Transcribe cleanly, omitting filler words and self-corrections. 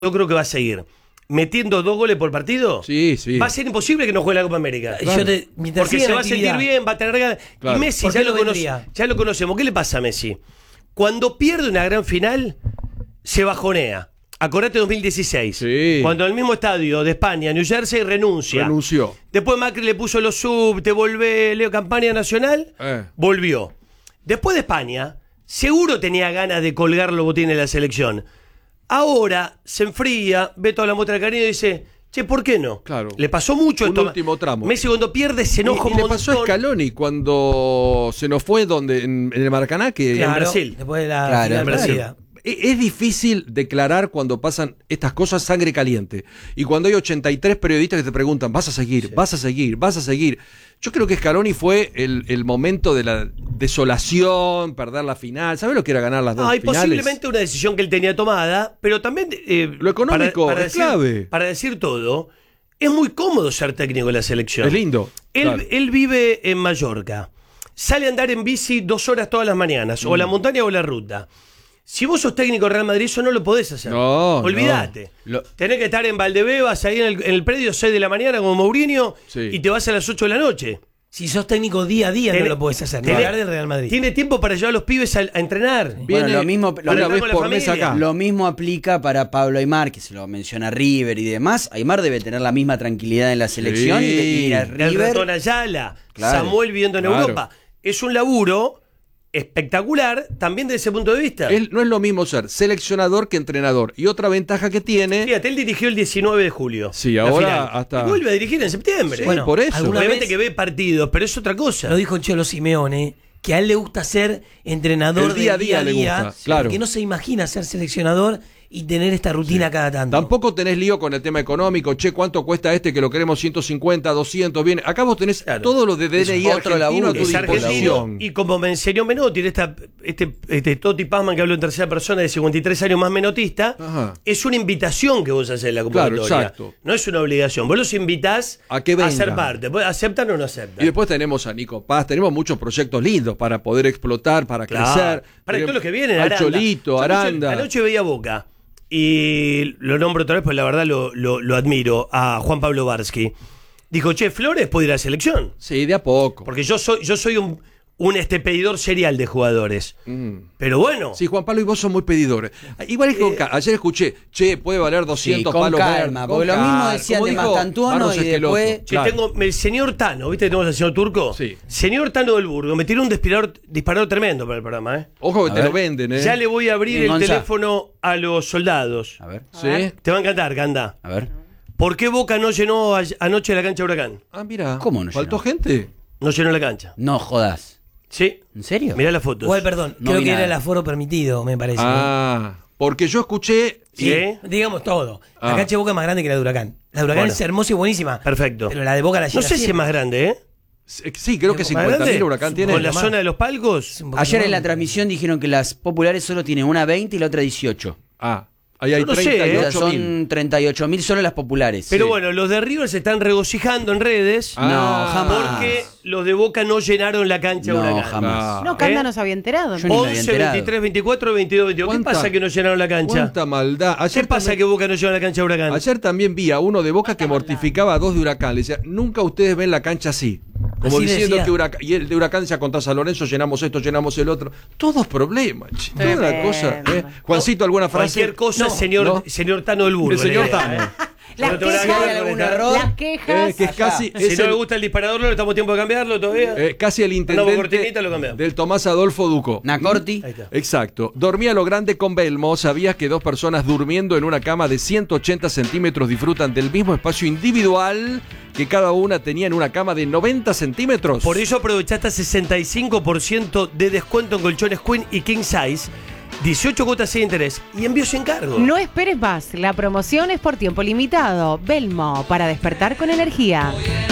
yo creo que va a seguir metiendo 2 goles por partido, sí, sí. va a ser imposible que no juegue la Copa América. Claro. Porque se va a sentir bien, va a tener ganas. Claro. Y Messi ya lo conocemos. ¿Qué le pasa a Messi? Cuando pierde una gran final, se bajonea. Acordate 2016. Sí. Cuando en el mismo estadio de España, New Jersey, renunció. Después Macri le puso los sub, te volvé, Leo, campaña nacional, volvió. Después de España, seguro tenía ganas de colgar los botines de la selección. Ahora se enfría, ve toda la muestra de cariño y dice, che, ¿por qué no? Claro. Le pasó mucho un último tramo. Messi cuando pierde se enoja un montón. Le pasó a Scaloni cuando se nos fue en el Maracaná, que en Brasil. Después de la final perdida. Es difícil declarar cuando pasan estas cosas sangre caliente. Y cuando hay 83 periodistas que te preguntan, ¿vas a seguir? Sí. ¿Vas a seguir? ¿Vas a seguir? Yo creo que Scaloni fue el momento de la desolación, perder la final. ¿Sabes lo que era ganar las dos finales? Posiblemente una decisión que él tenía tomada, pero también... lo económico es clave. Para decir todo, es muy cómodo ser técnico de la selección. Es lindo. Él vive en Mallorca. Sale a andar en bici 2 horas todas las mañanas, o la montaña o la ruta. Si vos sos técnico de Real Madrid, eso no lo podés hacer. No, olvídate. Tenés que estar en Valdebebas, ahí en el predio, 6 de la mañana, como Mourinho, y te vas a las 8 de la noche. Si sos técnico día a día, no lo podés hacer. Hablar del Real Madrid. Tiene tiempo para llevar a los pibes a entrenar. Bueno, lo mismo, una vez por mes acá. Lo mismo aplica para Pablo Aimar, que se lo menciona River y demás. Aimar debe tener la misma tranquilidad en la selección. Y River. El Ratón Ayala, Samuel viviendo en Europa. Es un laburo espectacular también desde ese punto de vista. No es lo mismo ser seleccionador que entrenador. Y otra ventaja que tiene... Fíjate, él dirigió el 19 de julio. Sí, ahora hasta... Y vuelve a dirigir en septiembre. Sí, bueno, por eso. Obviamente que ve partidos, pero es otra cosa. Lo dijo Cholo Simeone, que a él le gusta ser entrenador día a día, le gusta, claro. Porque no se imagina ser seleccionador y tener esta rutina cada tanto. Tampoco tenés lío con el tema económico. Che, ¿cuánto cuesta que lo queremos 150, 200? Bien, acá vos tenés todo lo de DNI argentino a tu disposición. Y como me enseñó Menotti, este Totti Pazman que habló en tercera persona de 53 años más menotista, es una invitación que vos haces en la convocatoria. Claro, exacto. No es una obligación. Vos los invitás a que vengan. A ser parte. ¿Aceptan o no aceptan? Y después tenemos a Nico Paz. Tenemos muchos proyectos lindos para poder explotar, para crecer. Para todos los que vienen. Al Cholito, Aranda. Anoche veía Boca. Y lo nombro otra vez, pues la verdad lo admiro, a Juan Pablo Barsky. Dijo, che, Flores puede ir a la selección. Sí, de a poco. Porque yo soy un pedidor serial de jugadores. Pero bueno. Sí, Juan Pablo y vos sos muy pedidores. Igual es que ayer escuché, che, puede valer 200 con palos. Calma, porque lo mismo decían de Mastantuono y después... Che, tengo el señor Tano, ¿viste que tenemos al señor Turco? Sí. Señor Tano del Burgo, me tiró un disparador tremendo para el programa, Ojo que te lo venden, Ya le voy a abrir el teléfono a los soldados. A ver. ¿Sí? Te va a encantar, Canda. A ver. ¿Por qué Boca no llenó anoche la cancha Huracán? Ah, mira. ¿Cómo no ¿Faltó llenó? gente? No llenó la cancha. No jodas. Sí. ¿En serio? Mirá las fotos. Igual, perdón, No creo vi que nada. era el aforo permitido, me parece. Porque yo escuché... Sí, digamos todo. La cancha de Boca es más grande que la de Huracán. La de Huracán es hermosa y buenísima. Perfecto. Pero la de Boca la llena No sé si es más grande, ¿eh? Sí, creo que 50.000 Huracán tiene. ¿Con la zona de los palcos? Ayer en la transmisión dijeron que las populares solo tienen una 20 y la otra 18. Ahí hay Yo no sé, 38.000. O sea, son 38.000 solo las populares. Pero bueno, los de River se están regocijando en redes. No, jamás. Porque los de Boca no llenaron la cancha de No, Huracán. jamás. No, Canda no se había enterado. Yo ni me había 11, enterado. 23, 24, 22, 22. ¿Qué pasa que no llenaron la cancha? Cuánta maldad. ¿Qué pasa que Boca no llenó la cancha de Huracán? Ayer también vi a uno de Boca que mortificaba a 2 de Huracán. Le decía, nunca ustedes ven la cancha así. Como Así diciendo decía. que Huracán, y el de Huracán decía contra San Lorenzo, llenamos esto, llenamos el otro. Todos problemas. Toda la cosa. Juancito, ¿alguna frase? Cualquier cosa, señor Tano del Burgo. El señor Tano. Las No te van a quejas, cagar con esta. las quejas. Que es casi... Si no le gusta el disparador, no le estamos tiempo de cambiarlo todavía. Casi el Andamos cortinita, intendente lo cambiamos. del Tomás Adolfo Duco. Nacorti. Ahí está. Exacto. Dormía a lo grande con Belmo. ¿Sabías que 2 personas durmiendo en una cama de 180 centímetros disfrutan del mismo espacio individual que cada una tenía en una cama de 90 centímetros? Por ello aprovechaste 65% de descuento en colchones Queen y King Size, 18 cuotas sin interés y envío sin cargo. No esperes más. La promoción es por tiempo limitado. Belmo, para despertar con energía.